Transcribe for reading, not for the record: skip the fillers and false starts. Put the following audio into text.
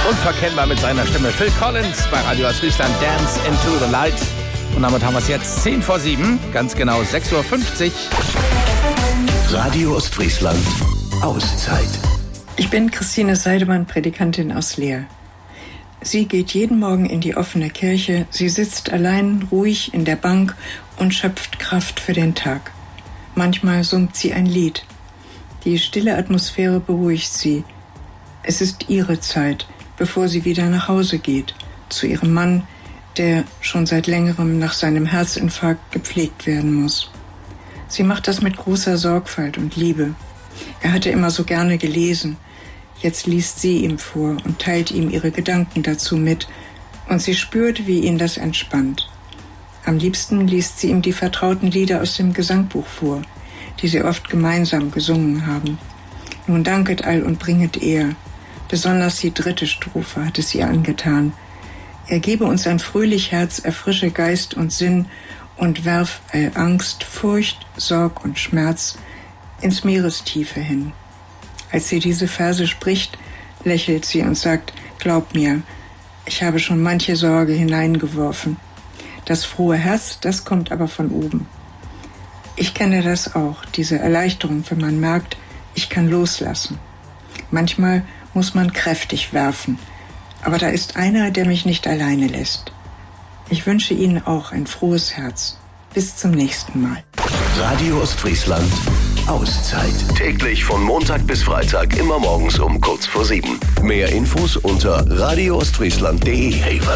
Unverkennbar mit seiner Stimme. Phil Collins bei Radio Ostfriesland, Dance into the Light. Und damit haben wir es jetzt 10 vor 7, ganz genau 6.50 Uhr. Radio Ostfriesland, Auszeit. Ich bin Christine Seidemann, Predikantin aus Leer. Sie geht jeden Morgen in die offene Kirche. Sie sitzt allein ruhig in der Bank und schöpft Kraft für den Tag. Manchmal summt sie ein Lied. Die stille Atmosphäre beruhigt sie. Es ist ihre Zeit, bevor sie wieder nach Hause geht, zu ihrem Mann, der schon seit längerem nach seinem Herzinfarkt gepflegt werden muss. Sie macht das mit großer Sorgfalt und Liebe. Er hatte immer so gerne gelesen. Jetzt liest sie ihm vor und teilt ihm ihre Gedanken dazu mit, und sie spürt, wie ihn das entspannt. Am liebsten liest sie ihm die vertrauten Lieder aus dem Gesangbuch vor, die sie oft gemeinsam gesungen haben. Nun danket all und bringet er. Besonders die 3. Strophe hat es ihr angetan. Er gebe uns ein fröhlich Herz, erfrische Geist und Sinn und werf all Angst, Furcht, Sorg und Schmerz ins Meerestiefe hin. Als sie diese Verse spricht, lächelt sie und sagt, glaub mir, ich habe schon manche Sorge hineingeworfen. Das frohe Herz, das kommt aber von oben. Ich kenne das auch, diese Erleichterung, wenn man merkt, ich kann loslassen. Manchmal muss man kräftig werfen, aber da ist einer, der mich nicht alleine lässt. Ich wünsche Ihnen auch ein frohes Herz. Bis zum nächsten Mal. Radio Ostfriesland, Auszeit. Täglich von Montag bis Freitag, immer morgens um kurz vor 7. Mehr Infos unter radioostfriesland.de.